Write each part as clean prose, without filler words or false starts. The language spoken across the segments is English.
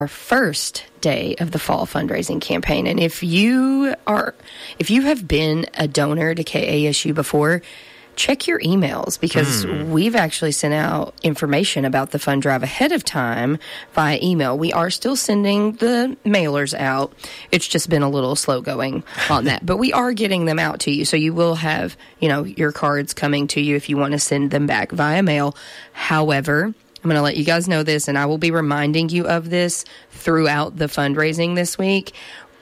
our first day of the fall fundraising campaign. And if you have been a donor to KASU before, check your emails, because we've actually sent out information about the fund drive ahead of time via email. We are still sending the mailers out. It's just been a little slow going on that, but we are getting them out to you. So you will have, your cards coming to you if you want to send them back via mail. However, I'm going to let you guys know this, and I will be reminding you of this throughout the fundraising this week.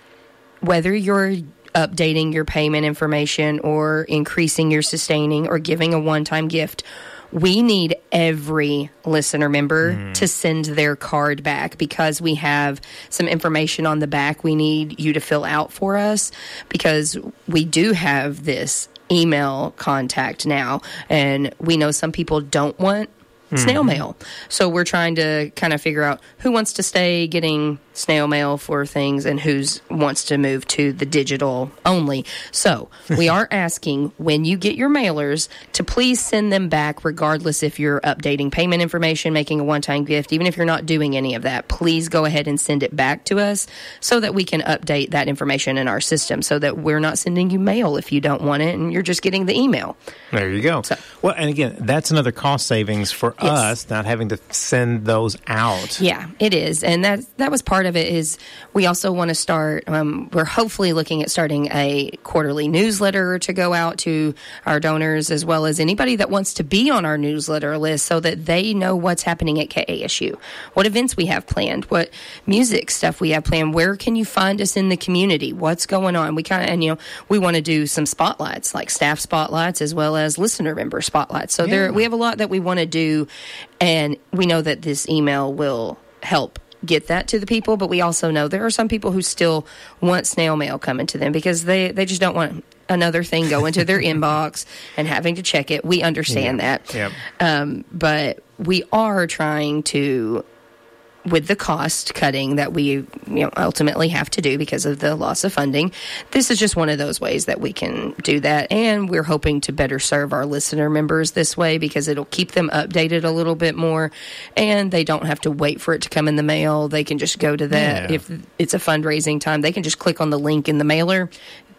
Whether you're updating your payment information or increasing your sustaining or giving a one-time gift, we need every listener member to send their card back, because we have some information on the back we need you to fill out for us, because we do have this email contact now, and we know some people don't want snail mail. So we're trying to kind of figure out who wants to stay getting snail mail for things and who wants to move to the digital only. So we are asking, when you get your mailers, to please send them back, regardless if you're updating payment information, making a one-time gift. Even if you're not doing any of that, please go ahead and send it back to us so that we can update that information in our system, so that we're not sending you mail if you don't want it and you're just getting the email. There you go. Well, and again, that's another cost savings for us, not having to send those out. Yeah, it is. And that was part of it. Is we also want to start, we're hopefully looking at starting a quarterly newsletter to go out to our donors, as well as anybody that wants to be on our newsletter list, so that they know what's happening at KASU, what events we have planned, what music stuff we have planned, where can you find us in the community, what's going on. We we want to do some spotlights, like staff spotlights as well as listener member spotlights. So we have a lot that we want to do, and we know that this email will help get that to the people, but we also know there are some people who still want snail mail coming to them, because they just don't want another thing going to their inbox and having to check it. We understand that. Yep. But we are trying to, with the cost cutting that we ultimately have to do because of the loss of funding, this is just one of those ways that we can do that. And we're hoping to better serve our listener members this way, because it'll keep them updated a little bit more, and they don't have to wait for it to come in the mail. They can just go to that. If it's a fundraising time, they can just click on the link in the mailer,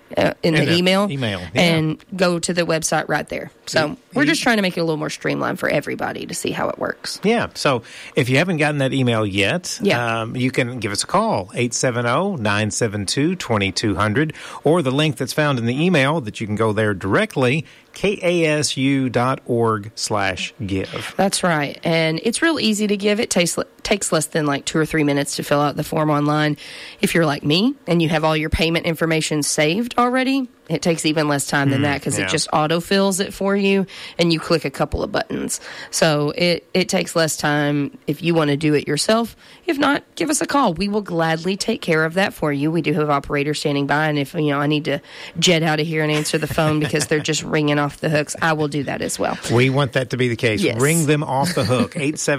in the email, and go to the website right there. So we're just trying to make it a little more streamlined for everybody to see how it works. Yeah. So if you haven't gotten that email yet, you can give us a call, 870-972-2200, or the link that's found in the email that you can go there directly, kasu.org/give. That's right. And it's real easy to give. It takes less than like 2 or 3 minutes to fill out the form online. If you're like me and you have all your payment information saved already, it takes even less time than that, because it just autofills it for you, and you click a couple of buttons. So it takes less time if you want to do it yourself. If not, give us a call. We will gladly take care of that for you. We do have operators standing by, and if I need to jet out of here and answer the phone because they're just ringing off the hooks, I will do that as well. We want that to be the case. Yes. Ring them off the hook,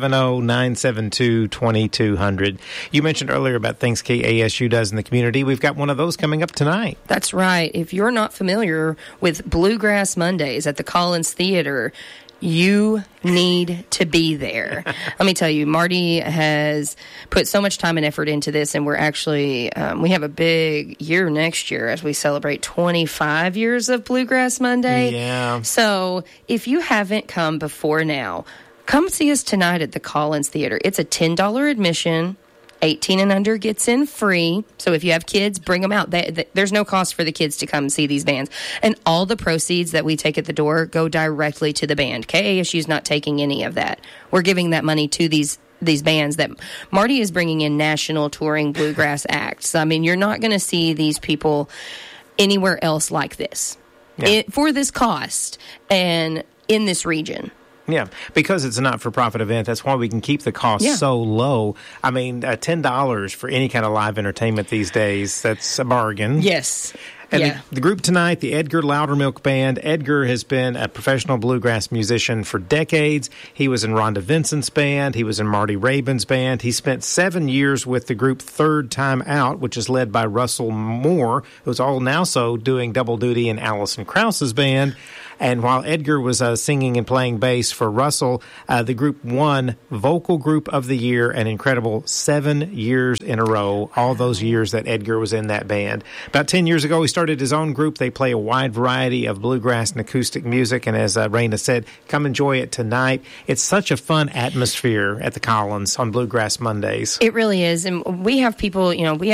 870-972-2200. You mentioned earlier about things KASU does in the community. We've got one of those coming up tonight. That's right. If you're not familiar with Bluegrass Mondays at the Collins Theater, you need to be there. Let me tell you, Marty has put so much time and effort into this, and we're actually, we have a big year next year as we celebrate 25 years of Bluegrass Monday. Yeah. So if you haven't come before now, come see us tonight at the Collins Theater. It's a $10 admission. 18 and under gets in free. So if you have kids, bring them out. There's no cost for the kids to come see these bands. And all the proceeds that we take at the door go directly to the band. KASU is not taking any of that. We're giving that money to these bands that Marty is bringing in, national touring bluegrass acts. I mean, you're not going to see these people anywhere else like this for this cost and in this region. Yeah, because it's a not-for-profit event, that's why we can keep the cost so low. I mean, $10 for any kind of live entertainment these days, that's a bargain. Yes. And the group tonight, the Edgar Loudermilk Band. Edgar has been a professional bluegrass musician for decades. He was in Rhonda Vincent's band. He was in Marty Rabin's band. He spent 7 years with the group Third Time Out, which is led by Russell Moore, who's all now doing double duty in Alison Krause's band. And while Edgar was singing and playing bass for Russell, the group won Vocal Group of the Year an incredible 7 years in a row, all those years that Edgar was in that band. About 10 years ago, he started his own group. They play a wide variety of bluegrass and acoustic music, and as Raina said, come enjoy it tonight. It's such a fun atmosphere at the Collins on Bluegrass Mondays. It really is, and we have people,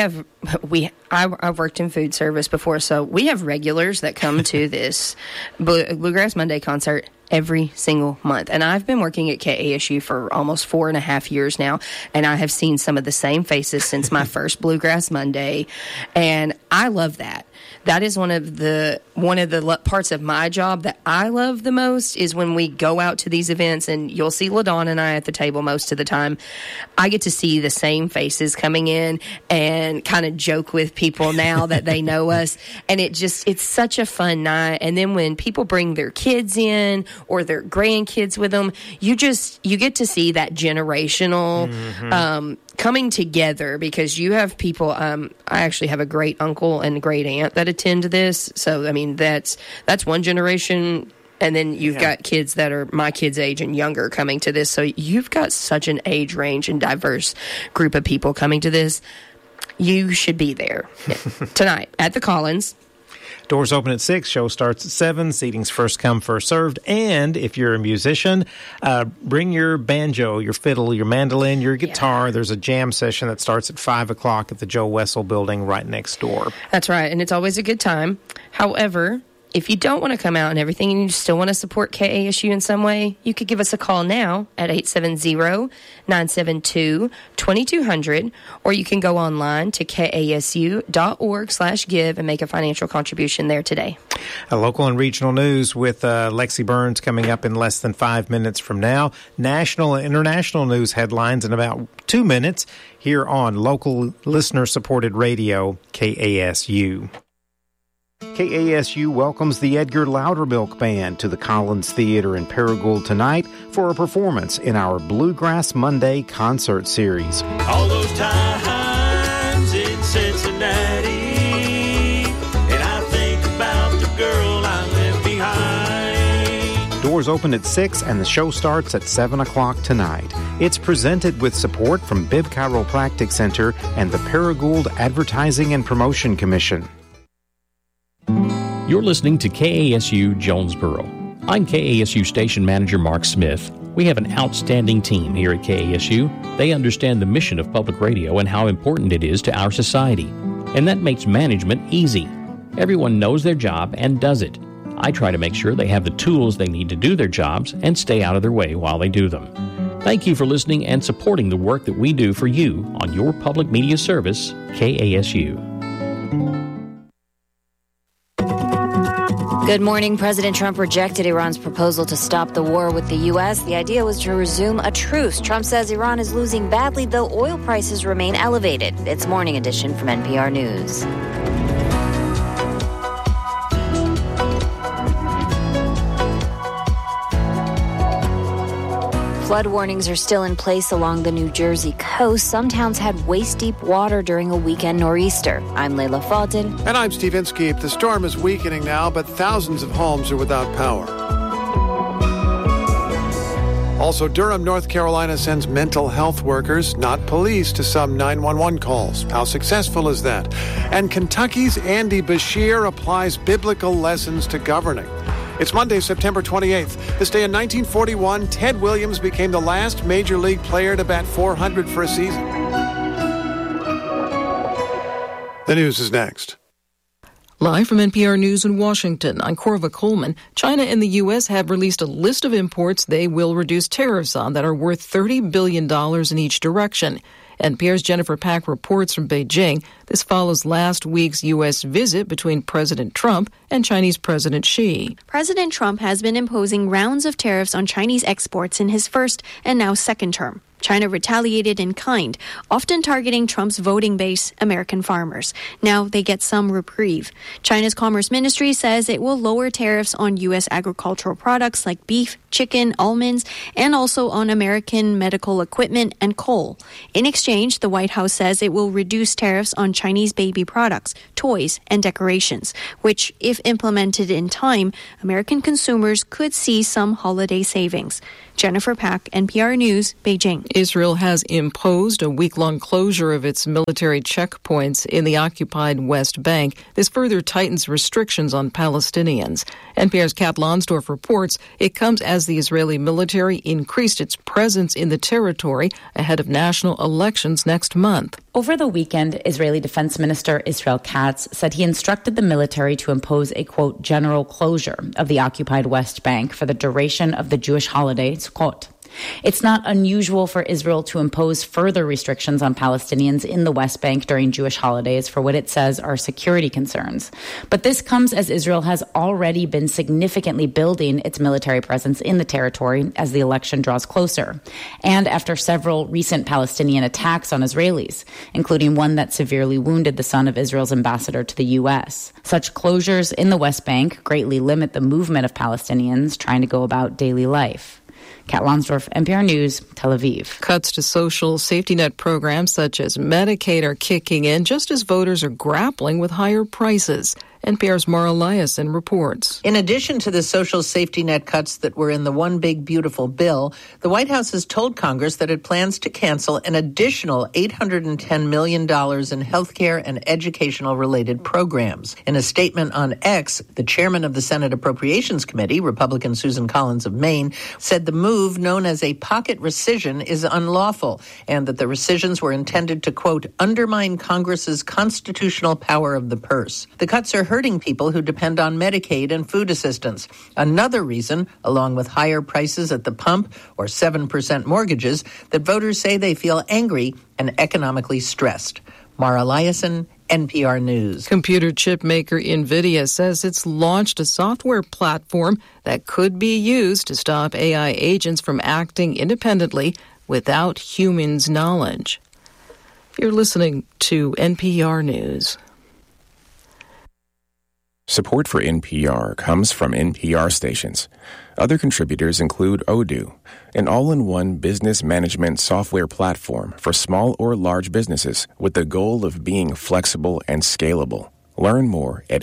I've worked in food service before, so we have regulars that come to this Bluegrass Monday concert every single month. And I've been working at KASU for almost 4.5 years now, and I have seen some of the same faces since my first Bluegrass Monday, and I love that. That is one of the parts of my job that I love the most is when we go out to these events, and you'll see LaDawn and I at the table most of the time. I get to see the same faces coming in and kind of joke with people now that they know us, and it's such a fun night. And then when people bring their kids in or their grandkids with them, you get to see that generational coming together, because you have people. I actually have a great uncle and great aunt that attend this. So, I mean, that's one generation. And then you've got kids that are my kids' age and younger coming to this. So you've got such an age range and diverse group of people coming to this. You should be there tonight at the Collins. Doors open at 6, show starts at 7, seating's first come, first served. And if you're a musician, bring your banjo, your fiddle, your mandolin, your guitar. Yeah. There's a jam session that starts at 5 o'clock at the Joe Wessel building right next door. That's right, and it's always a good time. However, if you don't want to come out and everything and you still want to support KASU in some way, you could give us a call now at 870-972-2200, or you can go online to kasu.org/give and make a financial contribution there today. Local and regional news with Lexi Burns coming up in less than 5 minutes from now. National and international news headlines in about 2 minutes here on local listener-supported radio, KASU. KASU welcomes the Edgar Loudermilk Band to the Collins Theater in Paragould tonight for a performance in our Bluegrass Monday concert series. All those times in Cincinnati, and I think about the girl I left behind. Doors open at 6 and the show starts at 7 o'clock tonight. It's presented with support from Bibb Chiropractic Center and the Paragould Advertising and Promotion Commission. You're listening to KASU Jonesboro. I'm KASU Station Manager Mark Smith. We have an outstanding team here at KASU. They understand the mission of public radio and how important it is to our society. And that makes management easy. Everyone knows their job and does it. I try to make sure they have the tools they need to do their jobs and stay out of their way while they do them. Thank you for listening and supporting the work that we do for you on your public media service, KASU. Good morning. President Trump rejected Iran's proposal to stop the war with the U.S. The idea was to resume a truce. Trump says Iran is losing badly, though oil prices remain elevated. It's Morning Edition from NPR News. Flood warnings are still in place along the New Jersey coast. Some towns had waist-deep water during a weekend nor'easter. I'm Layla Fadel. And I'm Steve Inskeep. The storm is weakening now, but thousands of homes are without power. Also, Durham, North Carolina sends mental health workers, not police, to some 911 calls. How successful is that? And Kentucky's Andy Beshear applies biblical lessons to governing. It's Monday, September 28th. This day in 1941, Ted Williams became the last major league player to bat .400 for a season. The news is next. Live from NPR News in Washington, I'm Corva Coleman. China and the U.S. have released a list of imports they will reduce tariffs on that are worth $30 billion in each direction. NPR's Jennifer Pack reports from Beijing. This follows last week's U.S. visit between President Trump and Chinese President Xi. President Trump has been imposing rounds of tariffs on Chinese exports in his first and now second term. China retaliated in kind, often targeting Trump's voting base, American farmers. Now they get some reprieve. China's Commerce Ministry says it will lower tariffs on U.S. agricultural products like beef, chicken, almonds, and also on American medical equipment and coal. In exchange, the White House says it will reduce tariffs on Chinese baby products, toys, and decorations, which, if implemented in time, American consumers could see some holiday savings. Jennifer Pack, NPR News, Beijing. Israel has imposed a week-long closure of its military checkpoints in the occupied West Bank. This further tightens restrictions on Palestinians. NPR's Kat Lonsdorf reports it comes as the Israeli military increased its presence in the territory ahead of national elections next month. Over the weekend, Israeli Defense Minister Israel Katz said he instructed the military to impose a, quote, general closure of the occupied West Bank for the duration of the Jewish holiday, Sukkot. It's not unusual for Israel to impose further restrictions on Palestinians in the West Bank during Jewish holidays for what it says are security concerns. But this comes as Israel has already been significantly building its military presence in the territory as the election draws closer, and after several recent Palestinian attacks on Israelis, including one that severely wounded the son of Israel's ambassador to the U.S. Such closures in the West Bank greatly limit the movement of Palestinians trying to go about daily life. Kat Lonsdorf, NPR News, Tel Aviv. Cuts to social safety net programs such as Medicaid are kicking in just as voters are grappling with higher prices. NPR's Mara Eliason reports. In addition to the social safety net cuts that were in the One Big Beautiful Bill, the White House has told Congress that it plans to cancel an additional $810 million in health care and educational-related programs. In a statement on X, the chairman of the Senate Appropriations Committee, Republican Susan Collins of Maine, said the move, known as a pocket rescission, is unlawful, and that the rescissions were intended to, quote, undermine Congress's constitutional power of the purse. The cuts are hurting people who depend on Medicaid and food assistance. Another reason, along with higher prices at the pump or 7% mortgages, that voters say they feel angry and economically stressed. Mara Eliason, NPR News. Computer chip maker NVIDIA says it's launched a software platform that could be used to stop AI agents from acting independently without humans' knowledge. You're listening to NPR News. Support for NPR comes from NPR stations. Other contributors include Odoo, an all-in-one business management software platform for small or large businesses with the goal of being flexible and scalable. Learn more at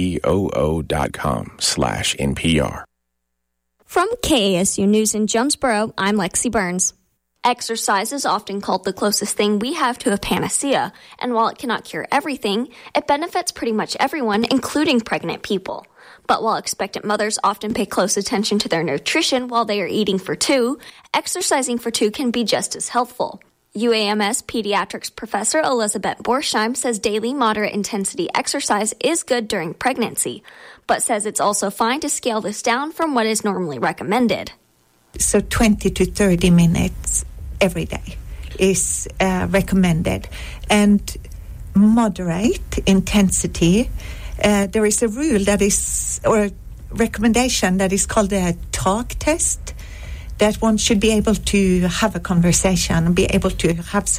odoo.com/NPR. From KASU News in Jonesboro, I'm Lexi Burns. Exercise is often called the closest thing we have to a panacea, and while it cannot cure everything, it benefits pretty much everyone, including pregnant people. But while expectant mothers often pay close attention to their nutrition while they are eating for two, exercising for two can be just as helpful. UAMS pediatrics professor Elizabeth Borsheim says daily moderate-intensity exercise is good during pregnancy, but says it's also fine to scale this down from what is normally recommended. So 20 to 30 minutes every day is recommended. And moderate intensity, there is a rule that is, or a recommendation that is called a talk test, that one should be able to have a conversation and be able to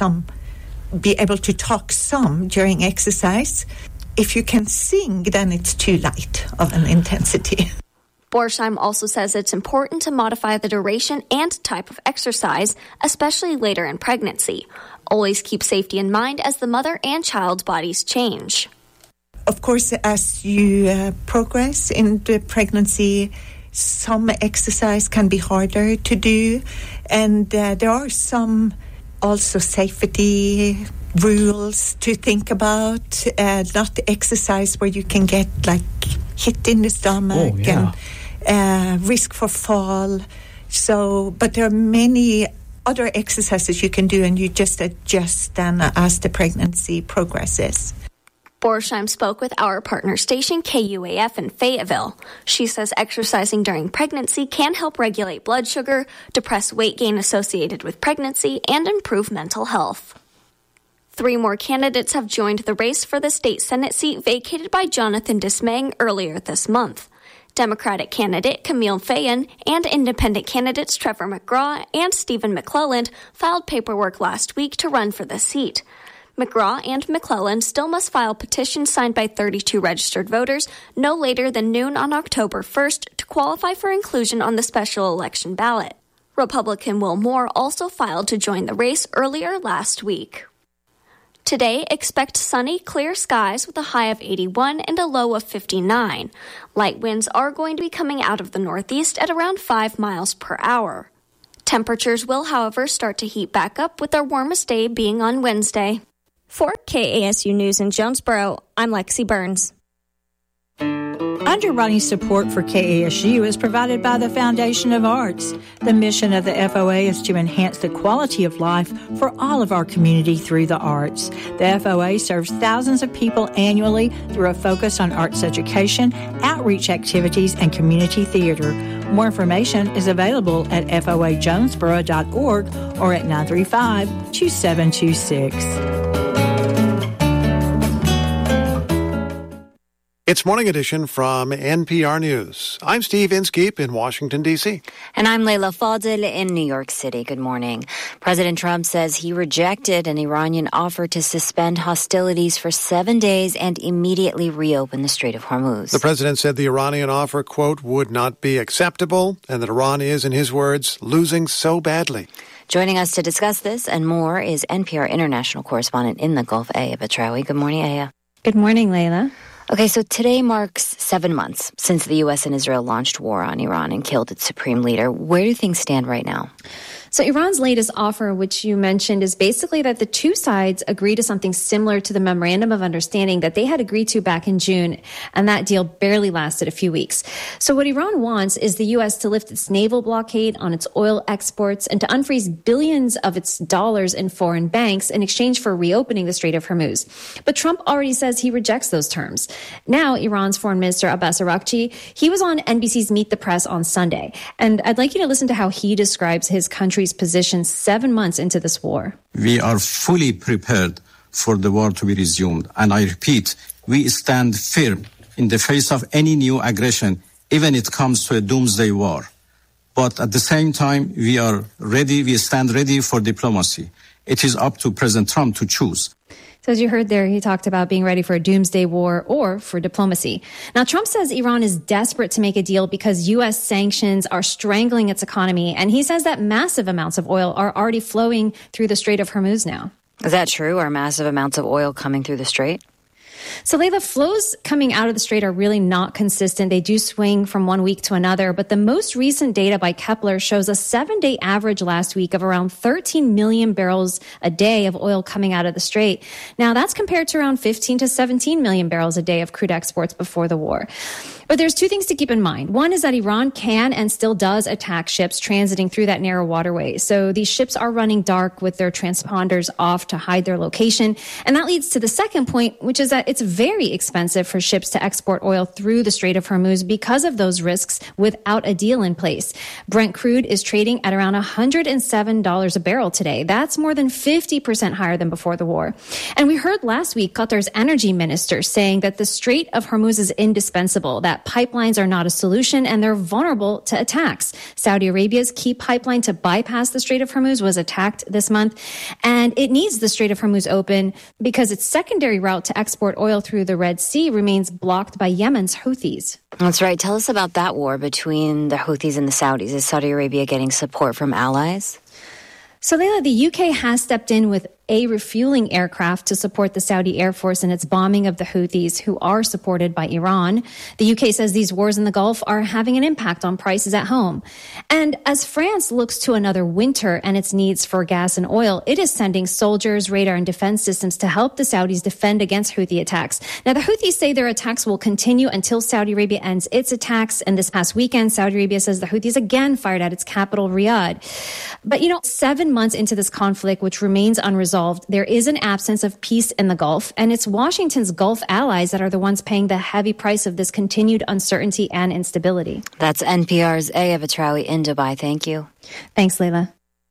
talk some during exercise. If you can sing, then it's too light of an intensity. Borsheim also says it's important to modify the duration and type of exercise, especially later in pregnancy. Always keep safety in mind as the mother and child's bodies change. Of course, as you progress in the pregnancy, some exercise can be harder to do, and there are some also safety rules to think about. Not exercise where you can get like hit in the stomach and risk for fall. So, but there are many other exercises you can do, and you just adjust them as the pregnancy progresses. Borsheim spoke with our partner station KUAF in Fayetteville. She says exercising during pregnancy can help regulate blood sugar, depress weight gain associated with pregnancy, and improve mental health. 3 more candidates have joined the race for the state Senate seat vacated by Jonathan Dismang earlier this month. Democratic candidate Camille Fayen and independent candidates Trevor McGraw and Stephen McClelland filed paperwork last week to run for the seat. McGraw and McClelland still must file petitions signed by 32 registered voters no later than noon on October 1st to qualify for inclusion on the special election ballot. Republican Will Moore also filed to join the race earlier last week. Today, expect sunny, clear skies with a high of 81 and a low of 59. Light winds are going to be coming out of the northeast at around 5 miles per hour. Temperatures will, however, start to heat back up with our warmest day being on Wednesday. For KASU News in Jonesboro, I'm Lexi Burns. Underwriting support for KASU is provided by the Foundation of Arts. The mission of the FOA is to enhance the quality of life for all of our community through the arts. The FOA serves thousands of people annually through a focus on arts education, outreach activities, and community theater. More information is available at foajonesboro.org or at 935-2726. It's Morning Edition from NPR News. I'm Steve Inskeep in Washington, D.C. And I'm Leila Fadel in New York City. Good morning. President Trump says he rejected an Iranian offer to suspend hostilities for 7 days and immediately reopen the Strait of Hormuz. The president said the Iranian offer, quote, would not be acceptable, and that Iran is, in his words, losing so badly. Joining us to discuss this and more is NPR international correspondent in the Gulf, Aya Batrawi. Good morning, Aya. Good morning, Leila. Okay, so today marks 7 months since the U.S. and Israel launched war on Iran and killed its supreme leader. Where do things stand right now? So Iran's latest offer, which you mentioned, is basically that the two sides agree to something similar to the memorandum of understanding that they had agreed to back in June, and that deal barely lasted a few weeks. So what Iran wants is the U.S. to lift its naval blockade on its oil exports and to unfreeze billions of its dollars in foreign banks in exchange for reopening the Strait of Hormuz. But Trump already says he rejects those terms. Now, Iran's Foreign Minister Abbas Araghchi, he was on NBC's Meet the Press on Sunday, and I'd like you to listen to how he describes his country's position 7 months into this war. We are fully prepared for the war to be resumed. And I repeat, we stand firm in the face of any new aggression, even if it comes to a doomsday war. But at the same time, we stand ready for diplomacy. It is up to President Trump to choose. So as you heard there, he talked about being ready for a doomsday war or for diplomacy. Now, Trump says Iran is desperate to make a deal because U.S. sanctions are strangling its economy. And he says that massive amounts of oil are already flowing through the Strait of Hormuz now. Is that true? Are massive amounts of oil coming through the strait? So, Leila, flows coming out of the strait are really not consistent. They do swing from one week to another. But the most recent data by Kepler shows a 7-day average last week of around 13 million barrels a day of oil coming out of the strait. Now, that's compared to around 15 to 17 million barrels a day of crude exports before the war. But there's two things to keep in mind. One is that Iran can and still does attack ships transiting through that narrow waterway. So these ships are running dark with their transponders off to hide their location. And that leads to the second point, which is that it's very expensive for ships to export oil through the Strait of Hormuz because of those risks without a deal in place. Brent crude is trading at around $107 a barrel today. That's more than 50% higher than before the war. And we heard last week Qatar's energy minister saying that the Strait of Hormuz is indispensable, that pipelines are not a solution and they're vulnerable to attacks. Saudi Arabia's key pipeline to bypass the Strait of Hormuz was attacked this month, and it needs the Strait of Hormuz open because its secondary route to export oil through the Red Sea remains blocked by Yemen's Houthis. That's right. Tell us about that war between the Houthis and the Saudis. Is Saudi Arabia getting support from allies? So, Leila, the UK has stepped in with a refueling aircraft to support the Saudi Air Force in its bombing of the Houthis, who are supported by Iran. The UK says these wars in the Gulf are having an impact on prices at home. And as France looks to another winter and its needs for gas and oil, it is sending soldiers, radar, and defense systems to help the Saudis defend against Houthi attacks. Now, the Houthis say their attacks will continue until Saudi Arabia ends its attacks. And this past weekend, Saudi Arabia says the Houthis again fired at its capital, Riyadh. But, 7 months into this conflict, which remains unresolved, there is an absence of peace in the Gulf, and it's Washington's Gulf allies that are the ones paying the heavy price of this continued uncertainty and instability. That's NPR's Aya Batrawi in Dubai. Thank you. Thanks, Leila.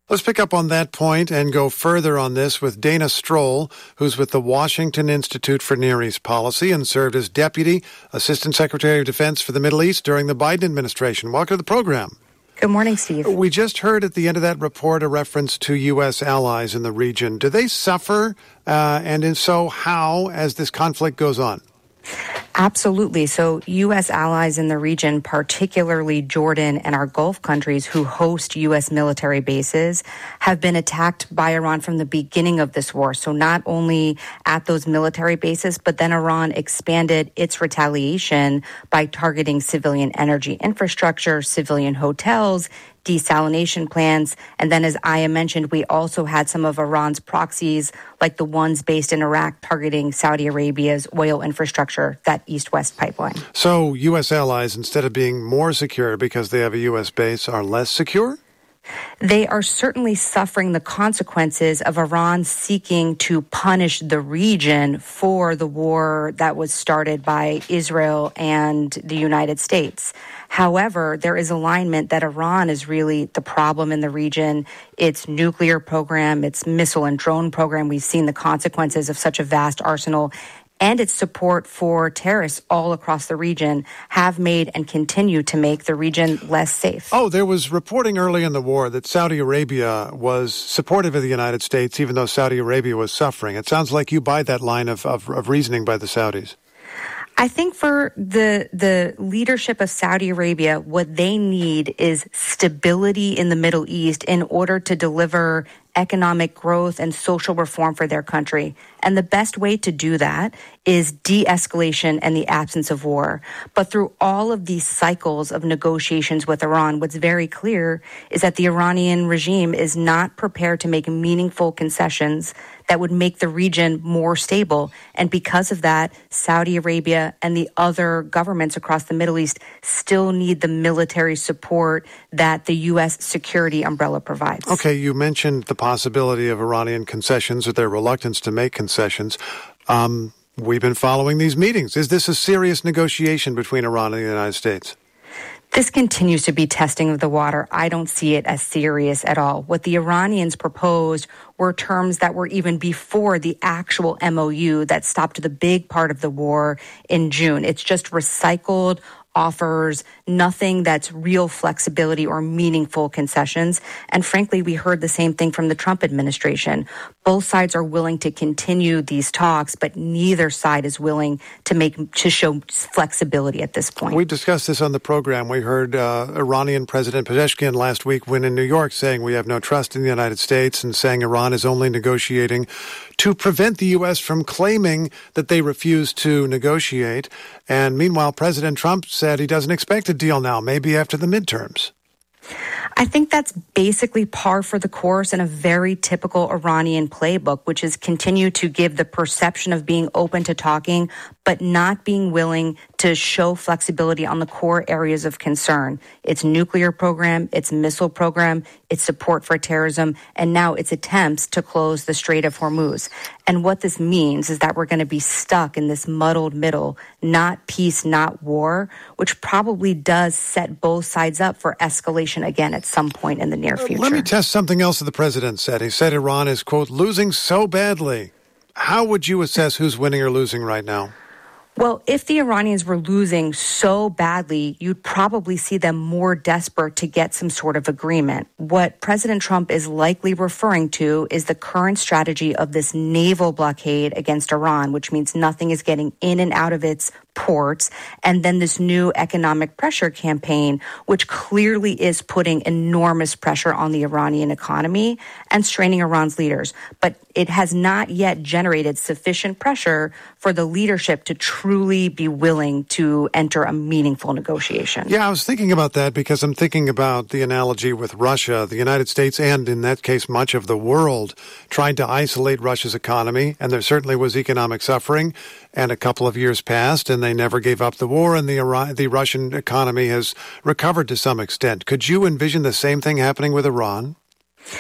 Let's pick up on that point and go further on this with Dana Stroll, who's with the Washington Institute for Near East Policy and served as Deputy Assistant Secretary of Defense for the Middle East during the Biden administration. Welcome to the program. Good morning, Steve. We just heard at the end of that report a reference to U.S. allies in the region. Do they suffer? And if so, how as this conflict goes on? Absolutely. So U.S. allies in the region, particularly Jordan and our Gulf countries who host U.S. military bases, have been attacked by Iran from the beginning of this war. So not only at those military bases, but then Iran expanded its retaliation by targeting civilian energy infrastructure, civilian hotels, desalination plants. And then, as Aya mentioned, we also had some of Iran's proxies, like the ones based in Iraq, targeting Saudi Arabia's oil infrastructure, that east-west pipeline. So U.S. allies, instead of being more secure because they have a U.S. base, are less secure? They are certainly suffering the consequences of Iran seeking to punish the region for the war that was started by Israel and the United States. However, there is alignment that Iran is really the problem in the region. Its nuclear program, its missile and drone program, we've seen the consequences of such a vast arsenal, and its support for terrorists all across the region have made and continue to make the region less safe. Oh, there was reporting early in the war that Saudi Arabia was supportive of the United States, even though Saudi Arabia was suffering. It sounds like you buy that line of reasoning by the Saudis. I think for the leadership of Saudi Arabia, what they need is stability in the Middle East in order to deliver economic growth and social reform for their country. And the best way to do that is de-escalation and the absence of war. But through all of these cycles of negotiations with Iran, what's very clear is that the Iranian regime is not prepared to make meaningful concessions that would make the region more stable. And because of that, Saudi Arabia and the other governments across the Middle East still need the military support that the U.S. security umbrella provides. Okay, you mentioned the possibility of Iranian concessions or their reluctance to make concessions. We've been following these meetings. Is this a serious negotiation between Iran and the United States? This continues to be testing of the water. I don't see it as serious at all. What the Iranians proposed were terms that were even before the actual MOU that stopped the big part of the war in June. It's just recycled offers, nothing that's real flexibility or meaningful concessions. And frankly, we heard the same thing from the Trump administration. Both sides are willing to continue these talks, but neither side is willing to show flexibility at this point. We discussed this on the program. We heard Iranian President Pezeshkian last week when in New York saying we have no trust in the United States and saying Iran is only negotiating to prevent the U.S. from claiming that they refuse to negotiate. And meanwhile, President Trump said he doesn't expect a deal now, maybe after the midterms. I think that's basically par for the course in a very typical Iranian playbook, which is continue to give the perception of being open to talking, but not being willing to show flexibility on the core areas of concern. Its nuclear program, its missile program, its support for terrorism, and now its attempts to close the Strait of Hormuz. And what this means is that we're going to be stuck in this muddled middle, not peace, not war, which probably does set both sides up for escalation again at some point in the near future. Let me test something else that the president said. He said Iran is, quote, losing so badly. How would you assess who's winning or losing right now? Well, if the Iranians were losing so badly, you'd probably see them more desperate to get some sort of agreement. What President Trump is likely referring to is the current strategy of this naval blockade against Iran, which means nothing is getting in and out of its ports, and then this new economic pressure campaign, which clearly is putting enormous pressure on the Iranian economy and straining Iran's leaders. But it has not yet generated sufficient pressure for the leadership to truly be willing to enter a meaningful negotiation. Yeah, I was thinking about that because I'm thinking about the analogy with Russia, the United States, and in that case, much of the world, trying to isolate Russia's economy. And there certainly was economic suffering. And a couple of years passed, and they never gave up the war, and the Russian economy has recovered to some extent. Could you envision the same thing happening with Iran?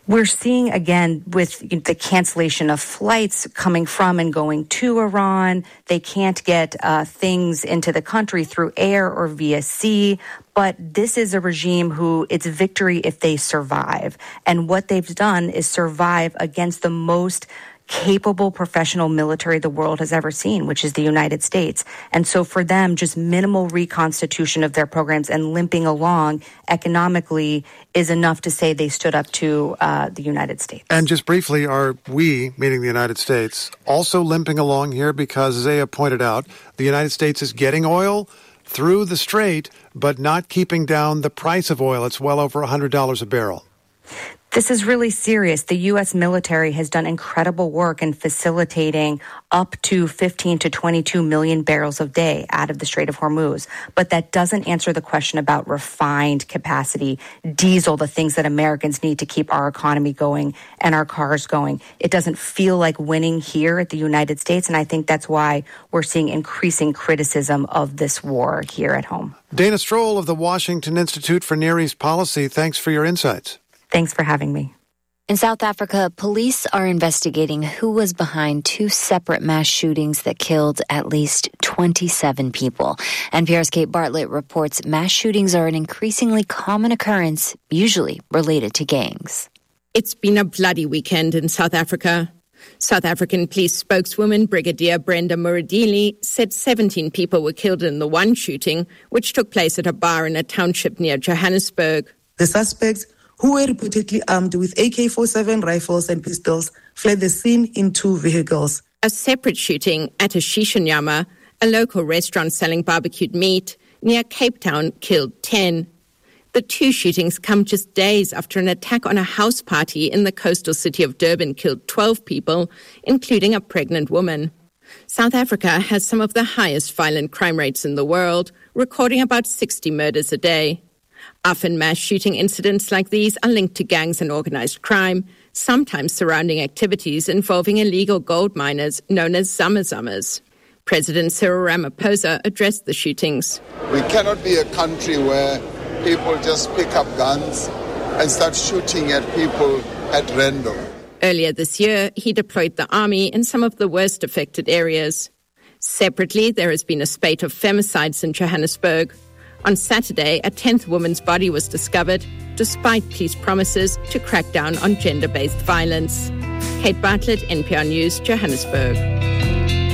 We're seeing, again, with the cancellation of flights coming from and going to Iran, they can't get things into the country through air or via sea. But this is a regime who it's victory if they survive. And what they've done is survive against the most capable professional military the world has ever seen, which is the United States. And so for them, just minimal reconstitution of their programs and limping along economically is enough to say they stood up to the United States. And just briefly, are we, meaning the United States, also limping along here? Because Zaya pointed out, the United States is getting oil through the strait, but not keeping down the price of oil. It's well over $100 a barrel. This is really serious. The U.S. military has done incredible work in facilitating up to 15 to 22 million barrels a day out of the Strait of Hormuz. But that doesn't answer the question about refined capacity, diesel, the things that Americans need to keep our economy going and our cars going. It doesn't feel like winning here at the United States, and I think that's why we're seeing increasing criticism of this war here at home. Dana Stroll of the Washington Institute for Near East Policy, thanks for your insights. Thanks for having me. In South Africa, police are investigating who was behind two separate mass shootings that killed at least 27 people. NPR's Kate Bartlett reports mass shootings are an increasingly common occurrence, usually related to gangs. It's been a bloody weekend in South Africa. South African police spokeswoman Brigadier Brenda Muradili said 17 people were killed in the one shooting, which took place at a bar in a township near Johannesburg. The suspects, who were reportedly armed with AK-47 rifles and pistols, fled the scene in two vehicles. A separate shooting at a Shisha Nyama, a local restaurant selling barbecued meat, near Cape Town, killed 10. The two shootings come just days after an attack on a house party in the coastal city of Durban killed 12 people, including a pregnant woman. South Africa has some of the highest violent crime rates in the world, recording about 60 murders a day. Often mass shooting incidents like these are linked to gangs and organized crime, sometimes surrounding activities involving illegal gold miners known as zama-zamas. President Cyril Ramaphosa addressed the shootings. We cannot be a country where people just pick up guns and start shooting at people at random. Earlier this year, he deployed the army in some of the worst affected areas. Separately, there has been a spate of femicides in Johannesburg. On Saturday, a 10th woman's body was discovered, despite police promises to crack down on gender-based violence. Kate Bartlett, NPR News, Johannesburg.